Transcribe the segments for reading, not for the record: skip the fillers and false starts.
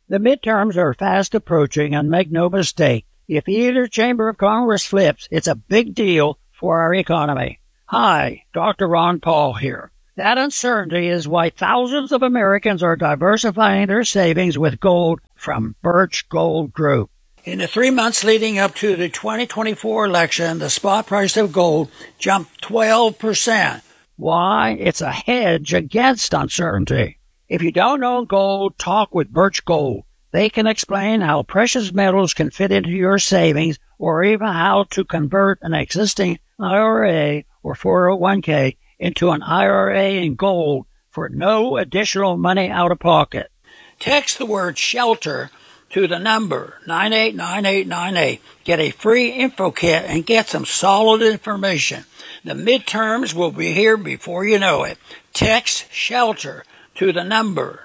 The midterms are fast approaching, and make no mistake, if either chamber of Congress flips, it's a big deal for our economy. Hi, Dr. Ron Paul here. That uncertainty is why thousands of Americans are diversifying their savings with gold from Birch Gold Group. In the 3 months leading up to the 2024 election, the spot price of gold jumped 12%. Why? It's a hedge against uncertainty. If you don't own gold, talk with Birch Gold. They can explain how precious metals can fit into your savings, or even how to convert an existing IRA or 401k into an IRA in gold for no additional money out of pocket. Text the word SHELTER to the number 989898. Get a free info kit and get some solid information. The midterms will be here before you know it. Text SHELTER to the number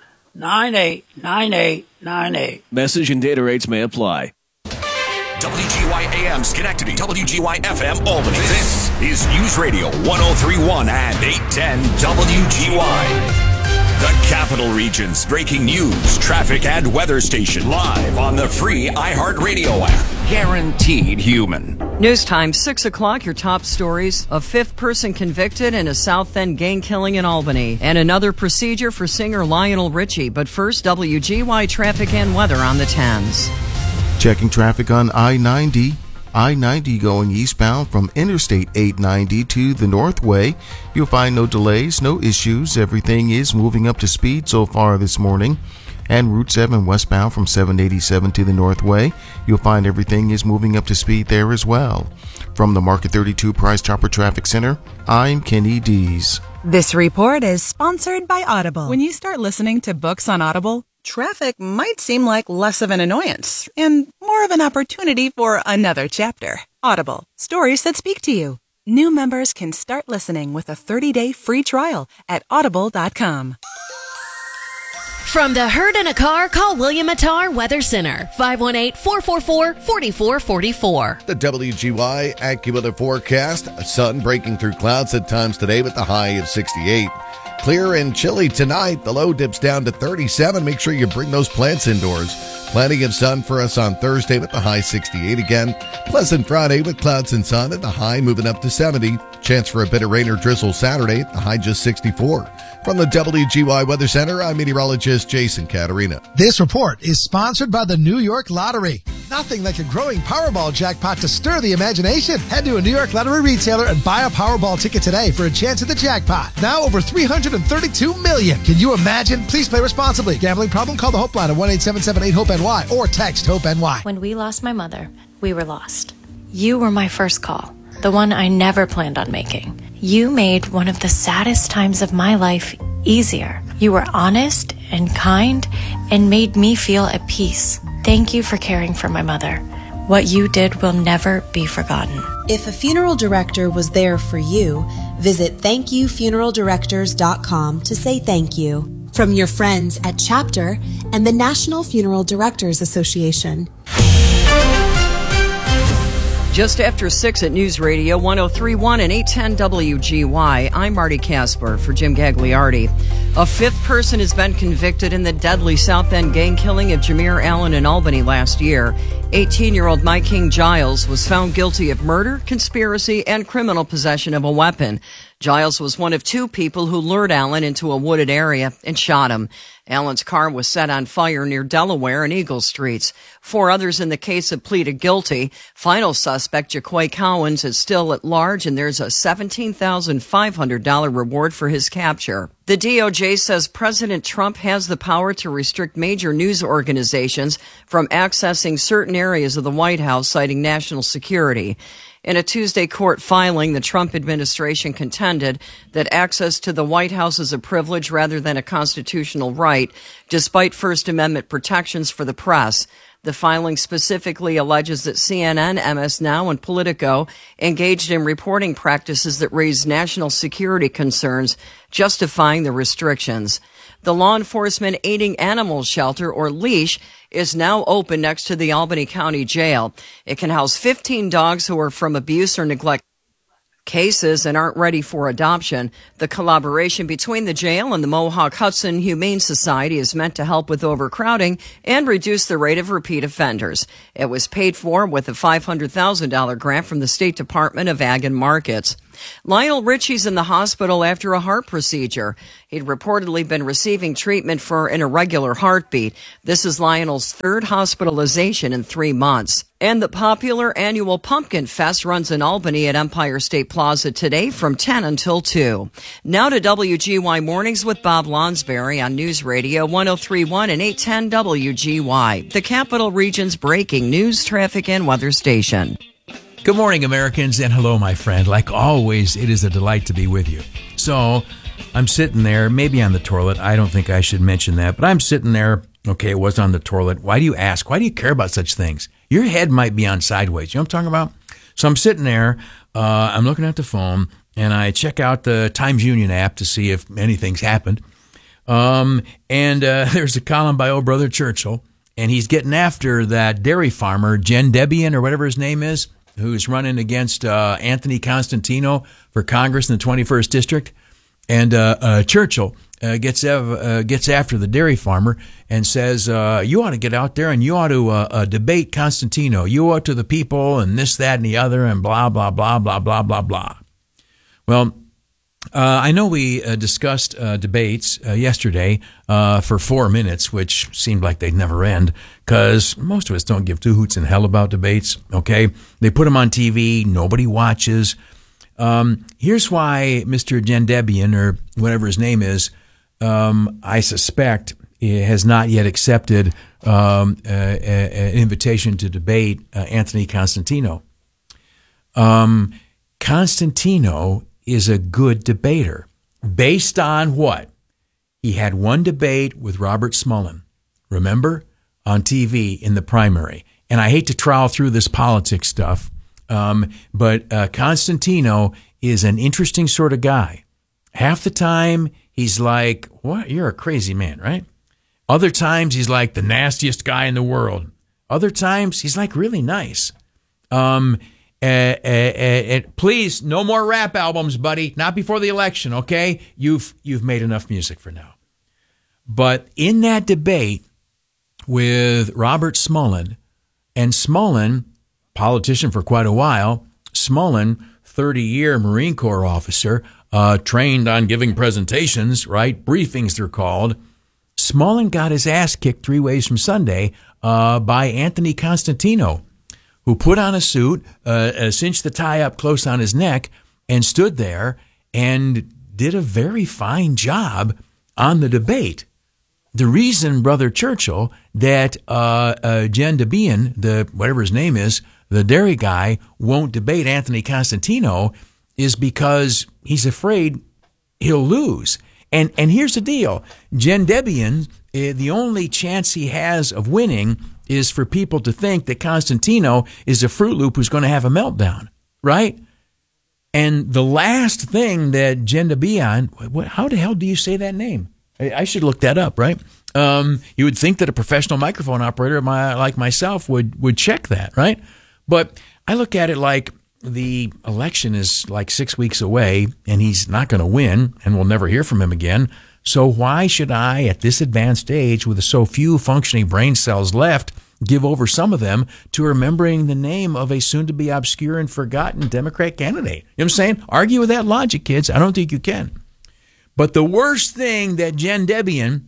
989898. Message and data rates may apply. WGY AM Schenectady, WGY FM Albany. This is News Radio 1031 and 810 WGY. The Capital Region's breaking news, traffic, and weather station live on the free iHeartRadio app. Guaranteed human. News time, 6 o'clock, your top stories. A fifth person convicted in a South End gang killing in Albany. And another procedure for singer Lionel Richie. But first, WGY traffic and weather on the 10s. Checking traffic on I-90. I-90 going eastbound from Interstate 890 to the Northway. You'll find no delays, no issues. Everything is moving up to speed so far this morning. And Route 7 westbound from 787 to the Northway. You'll find everything is moving up to speed there as well. From the Market 32 Price Chopper Traffic Center, I'm Kenny Dees. This report is sponsored by Audible. When you start listening to books on Audible, traffic might seem like less of an annoyance and more of an opportunity for another chapter. Audible, stories that speak to you. New members can start listening with a 30-day free trial at audible.com. From the herd in a car, call William Attar Weather Center, 518-444-4444. The WGY AccuWeather forecast, sun breaking through clouds at times today with the high of 68. Clear and chilly tonight. The low dips down to 37. Make sure you bring those plants indoors. Plenty of sun for us on Thursday with the high 68 again. Pleasant Friday with clouds and sun at the high moving up to 70. Chance for a bit of rain or drizzle Saturday at the high just 64. From the WGY Weather Center, I'm meteorologist Jason Caterina. This report is sponsored by the New York Lottery. Nothing like a growing Powerball jackpot to stir the imagination. Head to a New York Lottery retailer and buy a Powerball ticket today for a chance at the jackpot. Now over $332 million. Can you imagine? Please play responsibly. Gambling problem? Call the Hope Line at 1-877-8-HOPE-NY or text HOPE-NY. When we lost my mother, we were lost. You were my first call, the one I never planned on making. You made one of the saddest times of my life easier. You were honest and kind and made me feel at peace. Thank you for caring for my mother. What you did will never be forgotten. If a funeral director was there for you, visit thankyoufuneraldirectors.com to say thank you. From your friends at Chapter and the National Funeral Directors Association. Just after 6 at News Radio 1031 and 810 WGY, I'm Marty Casper for Jim Gagliardi. A fifth person has been convicted in the deadly South End gang killing of Jameer Allen in Albany last year. 18-year-old Mike King Giles was found guilty of murder, conspiracy, and criminal possession of a weapon. Giles was one of two people who lured Allen into a wooded area and shot him. Allen's car was set on fire near Delaware and Eagle Streets. 4 others in the case have pleaded guilty. Final suspect, Jaquay Cowens, is still at large, and there's a $17,500 reward for his capture. The DOJ says President Trump has the power to restrict major news organizations from accessing certain areas of the White House, citing national security. In a Tuesday court filing, the Trump administration contended that access to the White House is a privilege rather than a constitutional right, despite First Amendment protections for the press. The filing specifically alleges that CNN, MS Now, and Politico engaged in reporting practices that raised national security concerns, justifying the restrictions. The Law Enforcement Aiding Animals Shelter, or LEASH, is now open next to the Albany County Jail. It can house 15 dogs who are from abuse or neglect. cases and aren't ready for adoption. The collaboration between the jail and the Mohawk Hudson Humane Society is meant to help with overcrowding and reduce the rate of repeat offenders. It was paid for with a $500,000 grant from the State Department of Ag and Markets. Lionel Richie's in the hospital after a heart procedure. He'd reportedly been receiving treatment for an irregular heartbeat. This is Lionel's third hospitalization in 3 months. And the popular annual Pumpkin Fest runs in Albany at Empire State Plaza today from 10 until 2. Now to WGY Mornings with Bob Lonsberry on News Radio 103.1 and 810 WGY, the Capital Region's breaking news, traffic, and weather station. Good morning, Americans, and hello, my friend. Like always, it is a delight to be with you. So, I'm sitting there, maybe on the toilet. I don't think I should mention that, but I'm sitting there. Okay, it was on the toilet. Why do you ask? Why do you care about such things? Your head might be on sideways. You know what I'm talking about? So I'm sitting there, I'm looking at the phone, and I check out the Times Union app to see if anything's happened. There's a column by old brother Churchill, and he's getting after that dairy farmer, Jen Debian, or whatever his name is, who's running against Anthony Constantino for Congress in the 21st District. And Churchill gets after the dairy farmer and says, you ought to get out there and you ought to debate Constantino. You ought to the people and this, that, and the other and blah, blah, blah, blah, blah, blah, blah. Well, I know we discussed debates yesterday for 4 minutes, which seemed like they'd never end because most of us don't give two hoots in hell about debates, okay? They put them on TV. Nobody watches. Here's why Mr. Gendebian, or whatever his name is, I suspect has not yet accepted an invitation to debate Anthony Constantino. Constantino is a good debater. Based on what? He had one debate with Robert Smullen, remember? On TV in the primary. And I hate to trowel through this politics stuff, but Constantino is an interesting sort of guy. Half the time, he's like, what? You're a crazy man, right? Other times, he's like the nastiest guy in the world. Other times, he's like really nice. Please, no more rap albums, buddy. Not before the election, okay? You've made enough music for now. But in that debate with Robert Smullen, and Smullen, politician for quite a while, Smullen, 30-year Marine Corps officer, trained on giving presentations, right? Briefings, they're called. Smullen got his ass kicked 3 ways from Sunday by Anthony Constantino, who put on a suit, cinched the tie up close on his neck, and stood there and did a very fine job on the debate. The reason, Brother Churchill, that Jen Debian, whatever his name is, the dairy guy, won't debate Anthony Constantino is because he's afraid he'll lose. And here's the deal. Jen Debian, the only chance he has of winning is for people to think that Constantino is a Fruit Loop who's going to have a meltdown, right? And the last thing that Jen Debian, how the hell do you say that name? I should look that up, right? You would think that a professional microphone operator like myself would check that, right? But I look at it like the election is like 6 weeks away, and he's not going to win, and we'll never hear from him again. So why should I, at this advanced age, with so few functioning brain cells left, give over some of them to remembering the name of a soon-to-be obscure and forgotten Democrat candidate? You know what I'm saying? Argue with that logic, kids. I don't think you can. But the worst thing that Jen Debian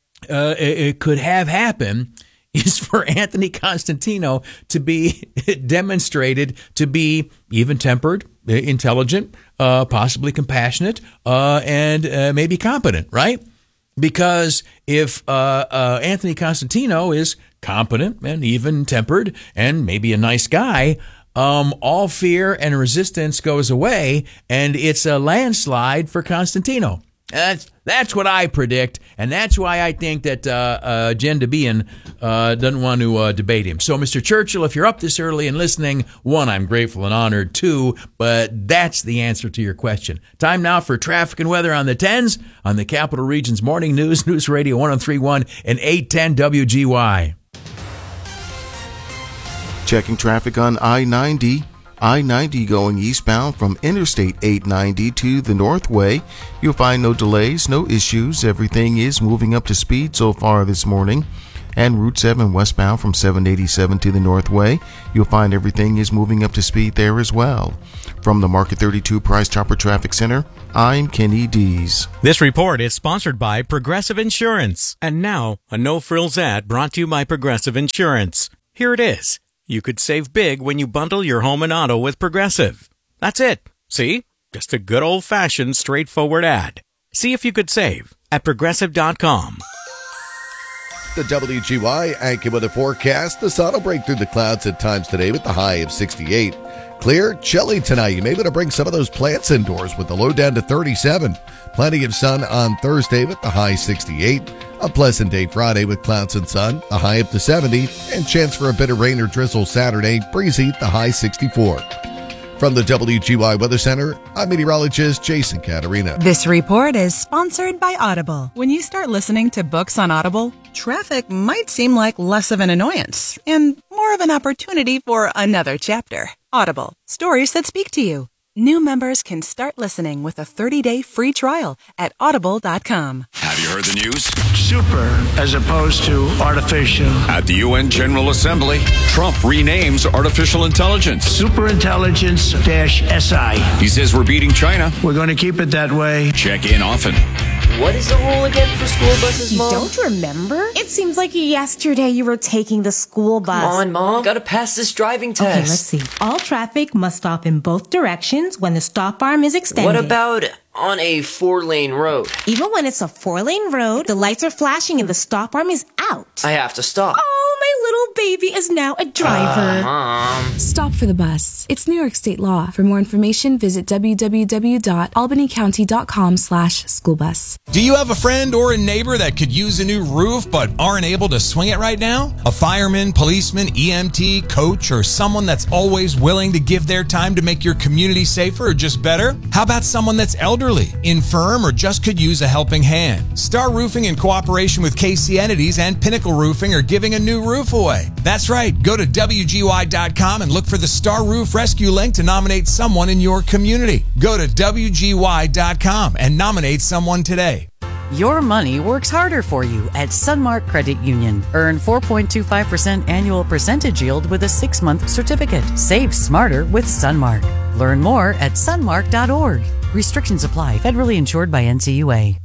could have happen is for Anthony Constantino to be demonstrated to be even-tempered, intelligent, possibly compassionate, and maybe competent, right? Because if Anthony Constantino is competent and even-tempered and maybe a nice guy, all fear and resistance goes away, and it's a landslide for Constantino. That's what I predict, and that's why I think that Jen Debian doesn't want to debate him. So, Mr. Churchill, if you're up this early and listening, 1, I'm grateful and honored. 2, but that's the answer to your question. Time now for traffic and weather on the 10s on the Capital Region's Morning News, News Radio 103.1 and 810 WGY. Checking traffic on I-90. I-90 going eastbound from Interstate 890 to the Northway. You'll find no delays, no issues. Everything is moving up to speed so far this morning. And Route 7 westbound from 787 to the Northway. You'll find everything is moving up to speed there as well. From the Market 32 Price Chopper Traffic Center, I'm Kenny Dees. This report is sponsored by Progressive Insurance. And now, a no-frills ad brought to you by Progressive Insurance. Here it is. You could save big when you bundle your home and auto with Progressive. That's it. See? Just a good old-fashioned, straightforward ad. See if you could save at Progressive.com. The WGY AccuWeather forecast. The sun will break through the clouds at times today with the high of 68. Clear, chilly tonight. You may be able to bring some of those plants indoors with the low down to 37. Plenty of sun on Thursday with the high 68. A pleasant day Friday with clouds and sun, the high up to 70. And chance for a bit of rain or drizzle Saturday, breezy, the high 64. From the WGY Weather Center, I'm meteorologist Jason Caterina. This report is sponsored by Audible. When you start listening to books on Audible, traffic might seem like less of an annoyance and more of an opportunity for another chapter. Audible, stories that speak to you. New members can start listening with a 30-day free trial at audible.com. Have you heard the news? Super as opposed to artificial. At the UN General Assembly, Trump renames artificial intelligence Superintelligence-SI. He says we're beating China. We're going to keep it that way. Check in often. What is the rule again for school buses, Mom? You don't remember? It seems like yesterday you were taking the school bus. Come on, Mom. Gotta pass this driving test. Okay, let's see. All traffic must stop in both directions when the stop arm is extended. What about on a 4-lane road? Even when it's a 4-lane road, the lights are flashing and the stop arm is out. I have to stop. Oh, my little baby is now a driver. Mom. Stop for the bus. It's New York state law. For more information, visit www.albanycounty.com/schoolbus. Do you have a friend or a neighbor that could use a new roof but aren't able to swing it right now? A fireman, policeman, EMT, coach, or someone that's always willing to give their time to make your community safer or just better? How about someone that's elderly, infirm, or just could use a helping hand? Star Roofing, in cooperation with KC Entities and Pinnacle Roofing, are giving a new roof away. That's right. Go to WGY.com and look for the Star Roof Rescue link to nominate someone in your community. Go to WGY.com and nominate someone today. Your money works harder for you at Sunmark Credit Union. Earn 4.25% annual percentage yield with a 6-month certificate. Save smarter with Sunmark. Learn more at sunmark.org. Restrictions apply. Federally insured by NCUA.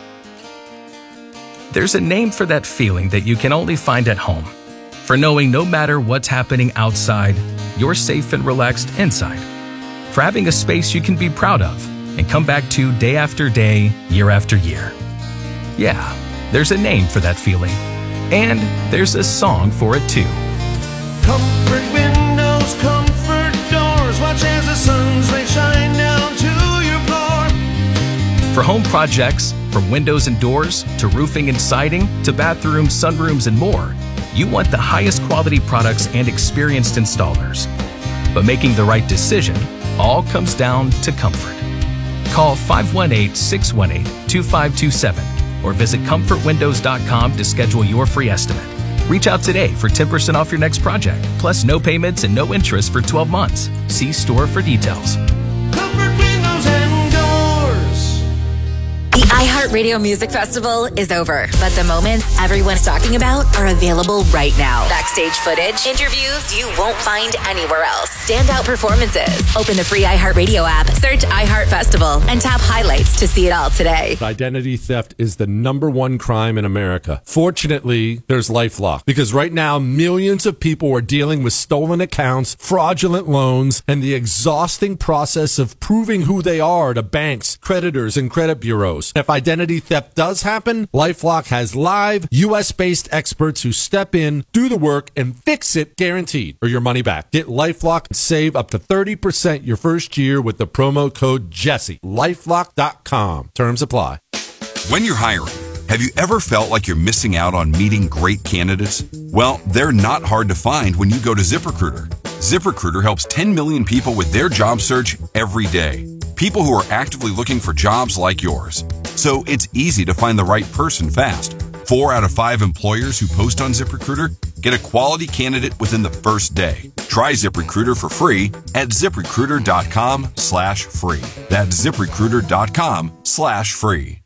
There's a name for that feeling that you can only find at home. For knowing no matter what's happening outside, you're safe and relaxed inside. For having a space you can be proud of and come back to day after day, year after year. Yeah, there's a name for that feeling. And there's a song for it too. Comfort windows, comfort doors. Watch as the sun's rays shine down to your floor. For home projects, from windows and doors to roofing and siding to bathrooms, sunrooms, and more, you want the highest quality products and experienced installers. But making the right decision all comes down to comfort. Call 518-618-2527 or visit comfortwindows.com to schedule your free estimate. Reach out today for 10% off your next project, plus no payments and no interest for 12 months. See store for details. Comfort windows and doors. The iHeartRadio Music Festival is over, but the moments everyone's talking about are available right now. Backstage footage, interviews you won't find anywhere else, standout performances. Open the free iHeartRadio app, search iHeart Festival, and tap highlights to see it all today. Identity theft is the #1 crime in America. Fortunately, there's LifeLock, because right now millions of people are dealing with stolen accounts, fraudulent loans, and the exhausting process of proving who they are to banks, creditors, and credit bureaus. If identity theft does happen, LifeLock has live, U.S.-based experts who step in, do the work, and fix it guaranteed, or your money back. Get LifeLock and save up to 30% your first year with the promo code Jesse. LifeLock.com. Terms apply. When you're hiring, have you ever felt like you're missing out on meeting great candidates? Well, they're not hard to find when you go to ZipRecruiter. ZipRecruiter helps 10 million people with their job search every day. People who are actively looking for jobs like yours. So it's easy to find the right person fast. 4 out of 5 employers who post on ZipRecruiter get a quality candidate within the first day. Try ZipRecruiter for free at ZipRecruiter.com/free. That's ZipRecruiter.com/free.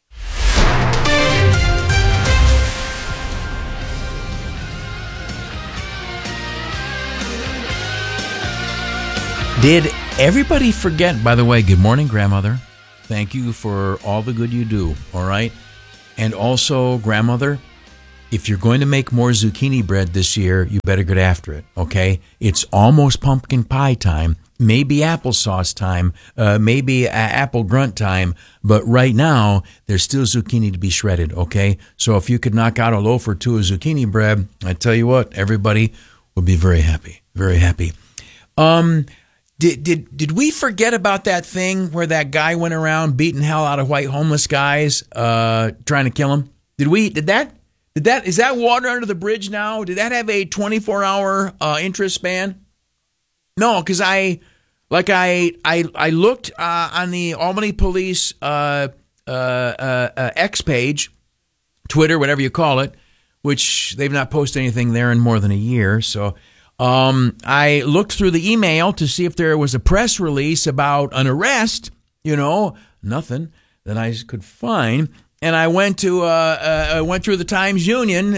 Did everybody forget, by the way, good morning, grandmother. Thank you for all the good you do, all right? And also, grandmother, if you're going to make more zucchini bread this year, you better get after it, okay? It's almost pumpkin pie time, maybe applesauce time, maybe apple grunt time, but right now, there's still zucchini to be shredded, okay? So if you could knock out a loaf or two of zucchini bread, I tell you what, everybody would be very happy, very happy. Did we forget about that thing where that guy went around beating hell out of white homeless guys, trying to kill them? Is that water under the bridge now? Did that have a 24-hour interest span? No, because I looked on the Albany Police X page, Twitter, whatever you call it, which they've not posted anything there in more than a year, so I looked through the email to see if there was a press release about an arrest. Nothing that I could find. And I went to went through the Times Union,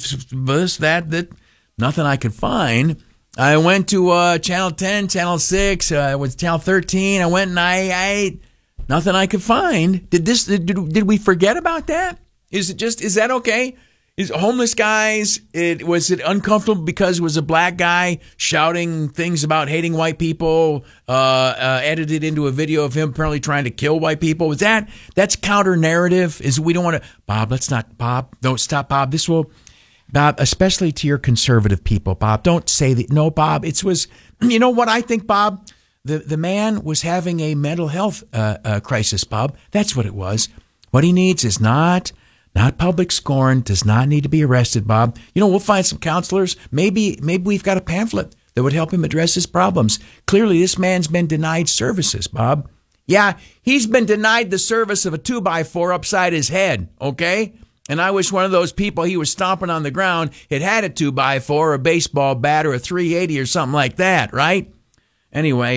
that nothing I could find. I went to Channel 10, Channel 6, was Channel 13. I went and I nothing I could find. Did we forget about that? Is that okay? Is homeless guys, was it uncomfortable because it was a black guy shouting things about hating white people, edited into a video of him apparently trying to kill white people? That's counter narrative? We don't want to, Bob, don't stop, Bob. Bob, especially to your conservative people, Bob, don't say that. No, Bob, you know what I think, Bob? The man was having a mental health crisis, Bob. That's what it was. What he needs is not public scorn, does not need to be arrested, Bob. We'll find some counselors. Maybe we've got a pamphlet that would help him address his problems. Clearly, this man's been denied services, Bob. Yeah, he's been denied the service of a 2x4 upside his head, okay? And I wish one of those people he was stomping on the ground had a 2x4, a baseball bat, or a 380 or something like that, right? Anyway,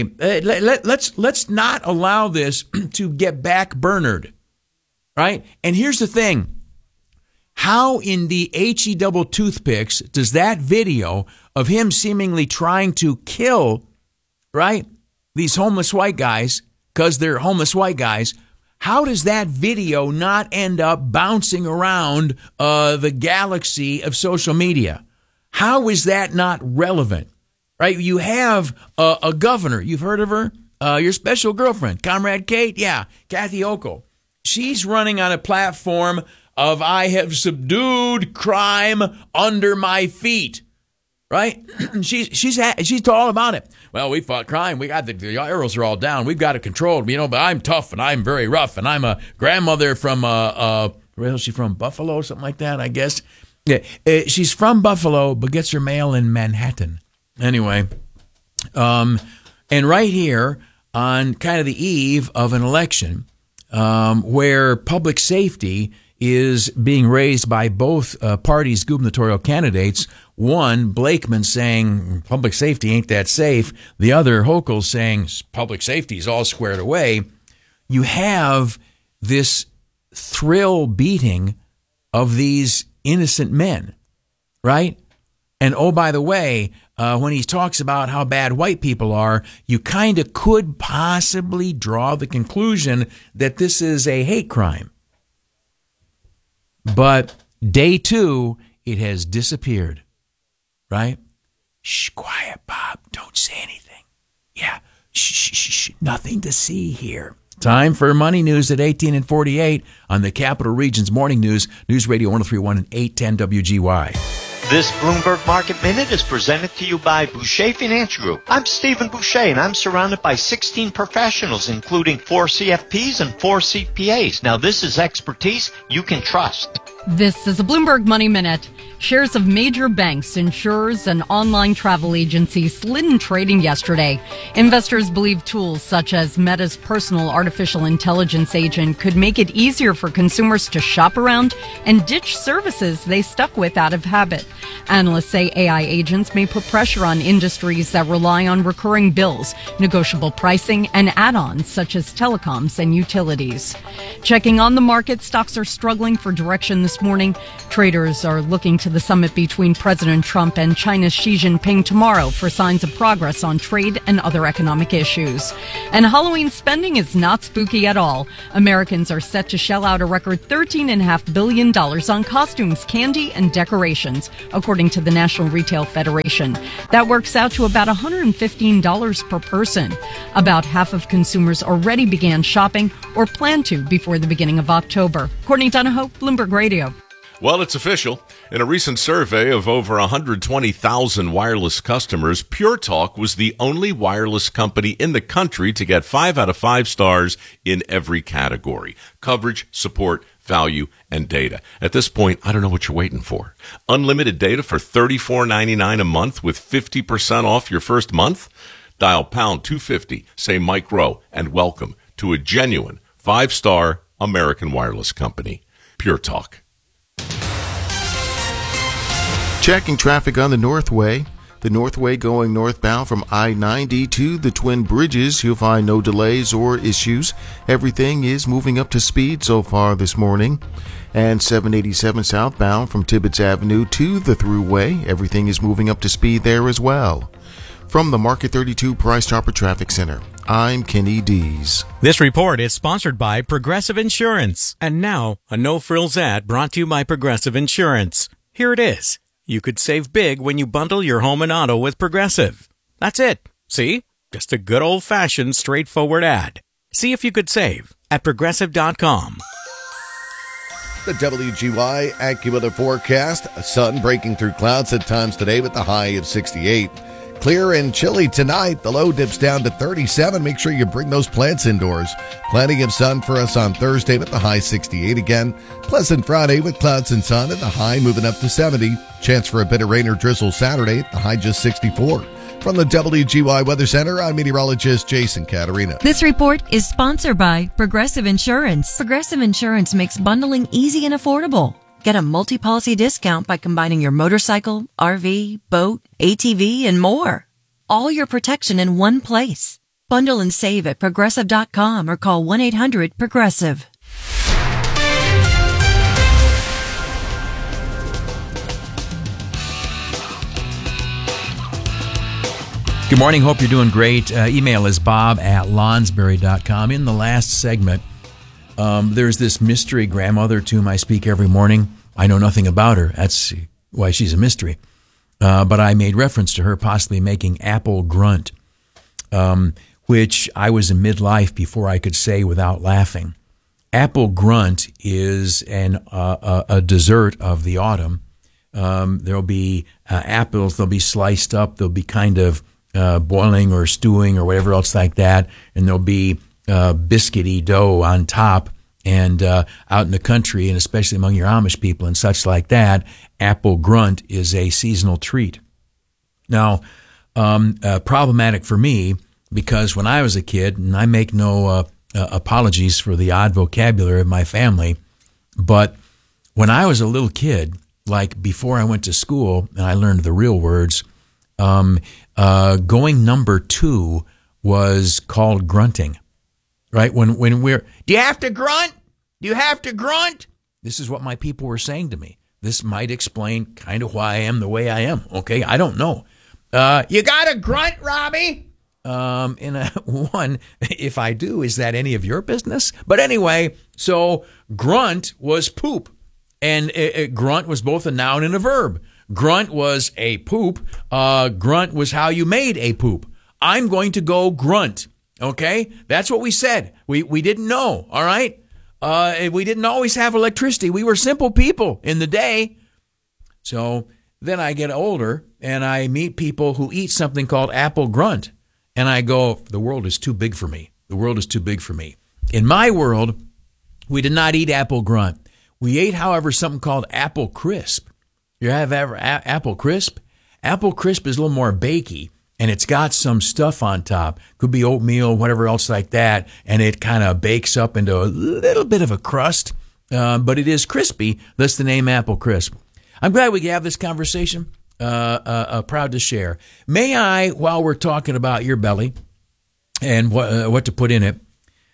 let's not allow this to get backburnered, right? And here's the thing. How in the HE double toothpicks does that video of him seemingly trying to kill, right, these homeless white guys, because they're homeless white guys, how does that video not end up bouncing around the galaxy of social media? How is that not relevant, right? You have a governor. You've heard of her? Your special girlfriend, Comrade Kate? Yeah, Kathy Hochul. She's running on a platform of I have subdued crime under my feet, right? She's all about it. Well, we fought crime. We got the arrows are all down. We've got it controlled. But I'm tough and I'm very rough and I'm a grandmother from where is she from? Buffalo, something like that, I guess. Yeah, she's from Buffalo, but gets her mail in Manhattan. Anyway, and right here on kind of the eve of an election, where public safety is being raised by both parties' gubernatorial candidates. One, Blakeman, saying public safety ain't that safe. The other, Hochul, saying public safety is all squared away. You have this thrill beating of these innocent men, right? And oh, by the way, when he talks about how bad white people are, you kind of could possibly draw the conclusion that this is a hate crime. But day 2, it has disappeared, right? Shh, quiet, Bob. Don't say anything. Yeah, shh, nothing to see here. Time for Money News at 18 and 48 on the Capital Region's Morning News, News Radio 103.1 and 810 WGY. This Bloomberg Market Minute is presented to you by Boucher Financial Group. I'm Stephen Boucher, and I'm surrounded by 16 professionals, including 4 CFPs and 4 CPAs. Now, this is expertise you can trust. This is a Bloomberg Money Minute. Shares of major banks, insurers, and online travel agencies slid in trading yesterday. Investors believe tools such as Meta's personal artificial intelligence agent could make it easier for consumers to shop around and ditch services they stuck with out of habit. Analysts say AI agents may put pressure on industries that rely on recurring bills, negotiable pricing, and add-ons such as telecoms and utilities. Checking on the market, stocks are struggling for direction this morning. Traders are looking to the summit between President Trump and China's Xi Jinping tomorrow for signs of progress on trade and other economic issues. And Halloween spending is not spooky at all. Americans are set to shell out a record $13.5 billion on costumes, candy, and decorations, according to the National Retail Federation. That works out to about $115 per person. About half of consumers already began shopping or plan to before the beginning of October. Courtney Donahoe, Bloomberg Radio. Well, it's official. In a recent survey of over 120,000 wireless customers, Pure Talk was the only wireless company in the country to get 5 out of 5 stars in every category: coverage, support, value, and data. At this point, I don't know what you're waiting for. Unlimited data for $34.99 a month with 50% off your first month? Dial pound 250, say Mike Rowe, and welcome to a genuine 5-star American wireless company. Pure Talk. Checking traffic on the Northway. The Northway going northbound from I-90 to the Twin Bridges. You'll find no delays or issues. Everything is moving up to speed so far this morning. And 787 southbound from Tibbetts Avenue to the Thruway. Everything is moving up to speed there as well. From the Market 32 Price Chopper Traffic Center, I'm Kenny Dees. This report is sponsored by Progressive Insurance. And now, a no-frills ad brought to you by Progressive Insurance. Here it is. You could save big when you bundle your home and auto with Progressive. That's it. See? Just a good old-fashioned, straightforward ad. See if you could save at Progressive.com. The WGY AccuWeather forecast. Sun breaking through clouds at times today with the high of 68. Clear and chilly tonight. The low dips down to 37. Make sure you bring those plants indoors. Plenty of sun for us on Thursday with the high 68 again. Pleasant Friday with clouds and sun and the high moving up to 70. Chance for a bit of rain or drizzle Saturday at the high just 64. From the WGY Weather Center, I'm meteorologist Jason Caterina. This report is sponsored by Progressive Insurance. Progressive Insurance makes bundling easy and affordable. Get a multi-policy discount by combining your motorcycle, RV, boat, ATV, and more. All your protection in one place. Bundle and save at Progressive.com or call 1-800-PROGRESSIVE. Good morning. Hope you're doing great. Email is bob@lonsberry.com. In the last segment, there's this mystery grandmother to whom I speak every morning. I know nothing about her. That's why she's a mystery. But I made reference to her possibly making apple grunt, which I was in midlife before I could say without laughing. Apple grunt is a dessert of the autumn. There'll be apples. They'll be sliced up. They'll be kind of boiling or stewing or whatever else like that. And there'll be biscuity dough on top. And out in the country, and especially among your Amish people and such like that, apple grunt is a seasonal treat. Now, problematic for me because when I was a kid, and I make no apologies for the odd vocabulary of my family, but when I was a little kid, like before I went to school and I learned the real words, going number 2 was called grunting. Right? When we're, do you have to grunt? Do you have to grunt? This is what my people were saying to me. This might explain kind of why I am the way I am. Okay? I don't know. You got to grunt, Robbie? If I do, is that any of your business? But anyway, so grunt was poop. And grunt was both a noun and a verb. Grunt was a poop. Grunt was how you made a poop. I'm going to go grunt. Okay? That's what we said. We didn't know, all right? We didn't always have electricity. We were simple people in the day. So then I get older and I meet people who eat something called apple grunt. And I go, the world is too big for me. The world is too big for me. In my world, we did not eat apple grunt. We ate, however, something called apple crisp. You have Apple Crisp? Apple Crisp is a little more bakey, and it's got some stuff on top. Could be oatmeal, whatever else like that, and it kind of bakes up into a little bit of a crust, but it is crispy. That's the name Apple Crisp. I'm glad we can have this conversation. Proud to share. May I, while we're talking about your belly and what to put in it,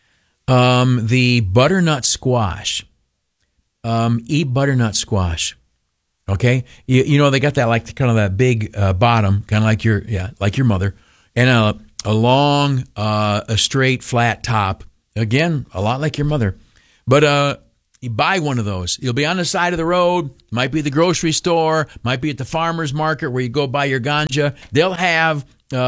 the butternut squash. Eat butternut squash. Okay, you know they got that like kind of that big bottom, kind of like your mother, and a long, a straight flat top. Again, a lot like your mother, but you buy one of those. You'll be on the side of the road. Might be the grocery store. Might be at the farmer's market where you go buy your ganja. They'll have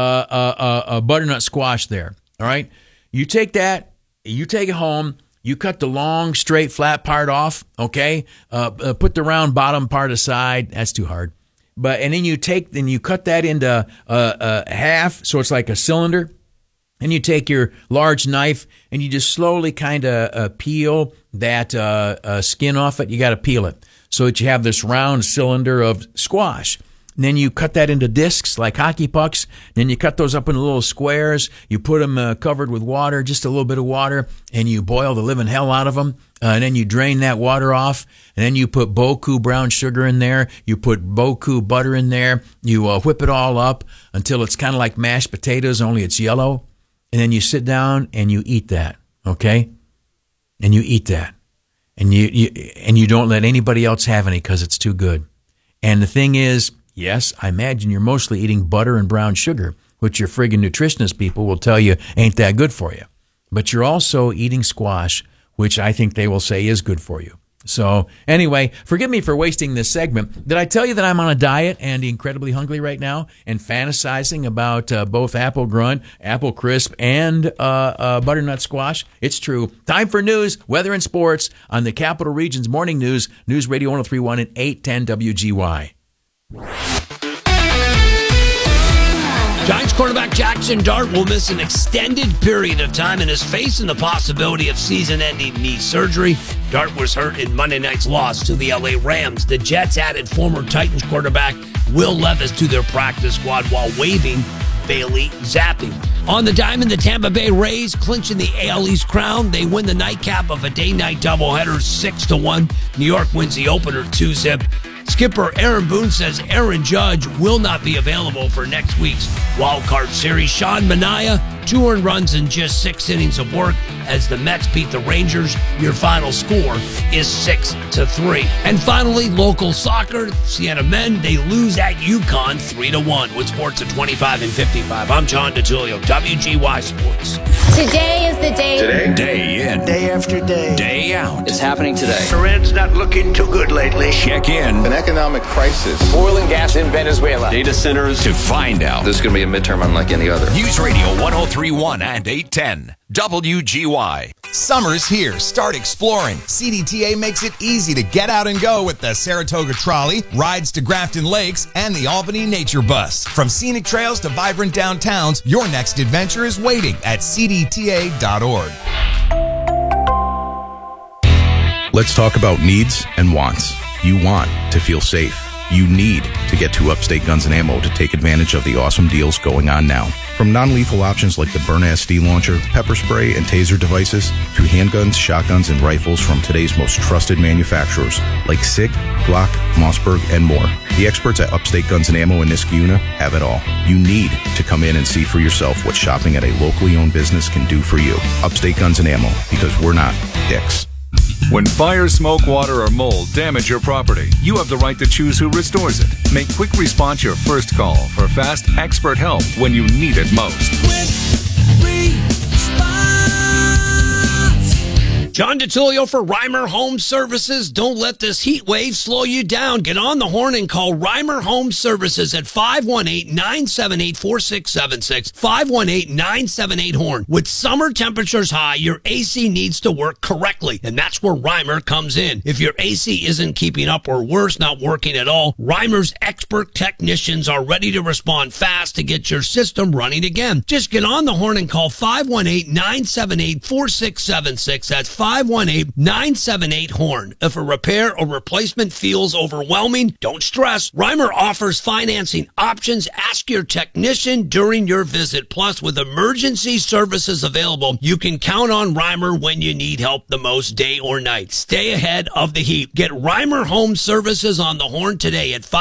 a butternut squash there. All right, you take that. You take it home. You cut the long, straight, flat part off, okay? Put the round bottom part aside. That's too hard. And then you cut that into half, so it's like a cylinder. And you take your large knife and you just slowly kind of peel that skin off it. You got to peel it so that you have this round cylinder of squash. And then you cut that into discs like hockey pucks. Then you cut those up into little squares. You put them covered with water, just a little bit of water, and you boil the living hell out of them. And then you drain that water off. And then you put Boku brown sugar in there. You put Boku butter in there. You whip it all up until it's kind of like mashed potatoes, only it's yellow. And then you sit down and you eat that, okay? And you eat that. And you don't let anybody else have any because it's too good. And the thing is, yes, I imagine you're mostly eating butter and brown sugar, which your friggin' nutritionist people will tell you ain't that good for you. But you're also eating squash, which I think they will say is good for you. So anyway, forgive me for wasting this segment. Did I tell you that I'm on a diet and incredibly hungry right now and fantasizing about both Apple Grunt, Apple Crisp, and butternut squash? It's true. Time for news, weather, and sports on the Capital Region's Morning News, News Radio 1031 and 810 WGY. Giants quarterback Jackson Dart will miss an extended period of time and is facing the possibility of season-ending knee surgery. Dart was hurt in Monday night's loss to the LA Rams. The Jets added former Titans quarterback Will Levis to their practice squad while waiving Bailey Zappi. On the diamond, the Tampa Bay Rays clinching the AL East crown. They win the nightcap of a day-night doubleheader 6-1. New York wins the opener 2-zip. Skipper Aaron Boone says Aaron Judge will not be available for next week's Wild Card Series. Sean Manaea, 2 earned runs in just 6 innings of work as the Mets beat the Rangers. Your final score is 6-3. And finally, local soccer. Siena men, they lose at UConn 3-1 with sports at 25 and 55. I'm John DeTulio, WGY Sports. Today is the day. Today? Day in. Day after day. Day out. It's happening today. Iran's not looking too good lately. Check in. An economic crisis. Oil and gas in Venezuela. Data centers. To find out. This is going to be a midterm unlike any other. News Radio 1031 and 810 WGY. Summer's here. Start exploring. CDTA makes it easy to get out and go with the Saratoga Trolley, rides to Grafton Lakes, and the Albany Nature Bus. From scenic trails to vibrant downtowns, your next adventure is waiting at cdta.org. Let's talk about needs and wants. You want to feel safe. You need to get to Upstate Guns and Ammo to take advantage of the awesome deals going on now. From non-lethal options like the Byrna SD launcher, pepper spray, and taser devices, to handguns, shotguns, and rifles from today's most trusted manufacturers like SIG, Glock, Mossberg, and more. The experts at Upstate Guns and Ammo in Niskayuna have it all. You need to come in and see for yourself what shopping at a locally owned business can do for you. Upstate Guns and Ammo, because we're not dicks. When fire, smoke, water, or mold damage your property, you have the right to choose who restores it. Make quick response your first call for fast, expert help when you need it most. John DeTulio for Reimer Home Services. Don't let this heat wave slow you down. Get on the horn and call Reimer Home Services at 518-978-4676. 518-978-HORN. With summer temperatures high, your AC needs to work correctly, and that's where Reimer comes in. If your AC isn't keeping up or worse, not working at all, Reimer's expert technicians are ready to respond fast to get your system running again. Just get on the horn and call 518-978-4676. That's 518-978-HORN. If a repair or replacement feels overwhelming, don't stress. Reimer offers financing options. Ask your technician during your visit. Plus, with emergency services available, you can count on Reimer when you need help the most, day or night. Stay ahead of the heat. Get Reimer Home Services on the horn today at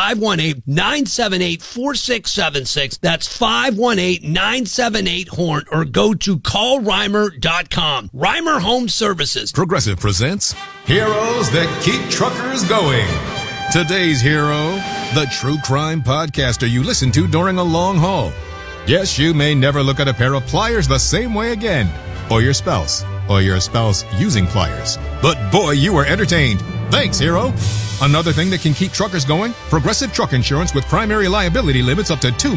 518-978-4676. That's 518-978-HORN, or go to callreimer.com. Reimer Home Services. Progressive presents Heroes That Keep Truckers Going. Today's hero, the true crime podcaster you listen to during a long haul. Yes, you may never look at a pair of pliers the same way again, or your spouse using pliers. But boy, you were entertained. Thanks, hero. Another thing that can keep truckers going, Progressive Truck Insurance with primary liability limits up to $2